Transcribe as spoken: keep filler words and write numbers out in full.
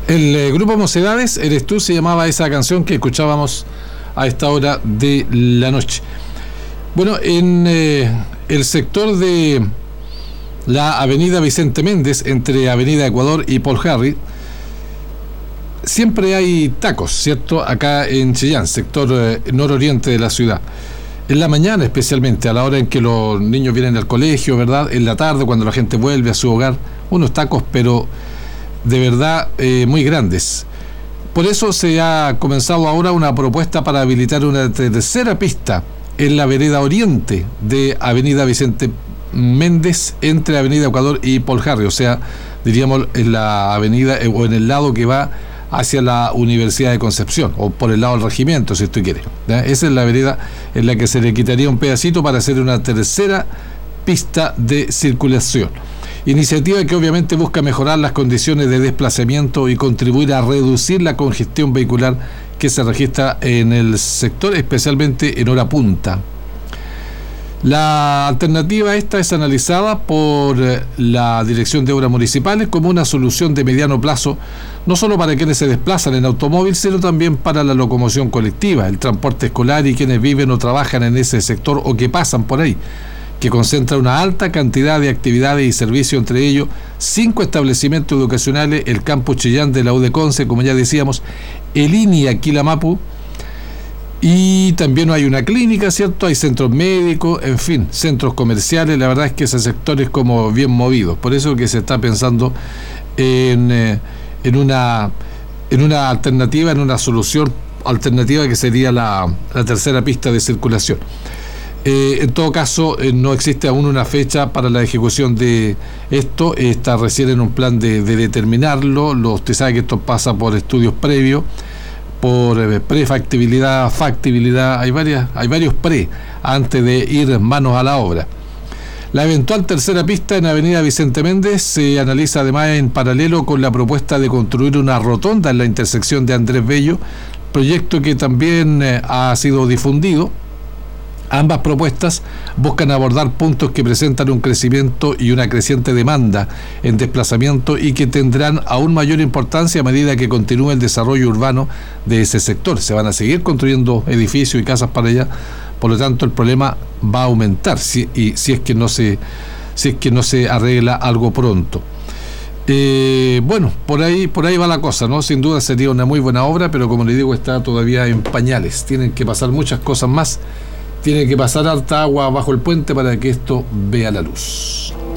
El eh, grupo Mocedades, Eres tú, se llamaba esa canción que escuchábamos a esta hora de la noche. Bueno, en eh, el sector de la avenida Vicente Méndez, entre avenida Ecuador y Paul Harry, siempre hay tacos, ¿cierto? Acá en Chillán, sector eh, nororiente de la ciudad. En la mañana especialmente, a la hora en que los niños vienen al colegio, ¿verdad? En la tarde, cuando la gente vuelve a su hogar, unos tacos, pero de verdad eh, muy grandes. Por eso se ha comenzado ahora una propuesta para habilitar una tercera pista en la vereda oriente de avenida Vicente Méndez, entre avenida Ecuador y Paul Harry, o sea, diríamos en la avenida eh, o en el lado que va hacia la Universidad de Concepción, o por el lado del regimiento, si usted quiere, ¿ya? Esa es la vereda en la que se le quitaría un pedacito para hacer una tercera pista de circulación. Iniciativa que obviamente busca mejorar las condiciones de desplazamiento y contribuir a reducir la congestión vehicular que se registra en el sector, especialmente en hora punta. La alternativa esta es analizada por la Dirección de Obras Municipales como una solución de mediano plazo, no solo para quienes se desplazan en automóvil, sino también para la locomoción colectiva, el transporte escolar y quienes viven o trabajan en ese sector o que pasan por ahí, que concentra una alta cantidad de actividades y servicios, entre ellos cinco establecimientos educacionales, el campus Chillán de la U de Conce, como ya decíamos, el I N I Aquilamapu, y también hay una clínica, ¿cierto? Hay centros médicos, en fin, centros comerciales. La verdad es que ese sector es como bien movido, por eso que se está pensando en, eh, en una en una alternativa, en una solución alternativa que sería la, la tercera pista de circulación. Eh, en todo caso, eh, no existe aún una fecha para la ejecución de esto, está recién en un plan de, de determinarlo. Lo, usted sabe que esto pasa por estudios previos, por eh, prefactibilidad, factibilidad, hay varias, hay varios pre antes de ir manos a la obra. La eventual tercera pista en avenida Vicente Méndez se analiza además en paralelo con la propuesta de construir una rotonda en la intersección de Andrés Bello, proyecto que también eh, ha sido difundido. Ambas propuestas buscan abordar puntos que presentan un crecimiento y una creciente demanda en desplazamiento y que tendrán aún mayor importancia a medida que continúe el desarrollo urbano de ese sector. Se van a seguir construyendo edificios y casas para allá, por lo tanto el problema va a aumentar si, y si es que no se, si es que no se arregla algo pronto. Eh, bueno, por ahí, por ahí va la cosa, ¿no? Sin duda sería una muy buena obra, pero como le digo, está todavía en pañales. Tienen que pasar muchas cosas más. Tiene que pasar alta agua bajo el puente para que esto vea la luz.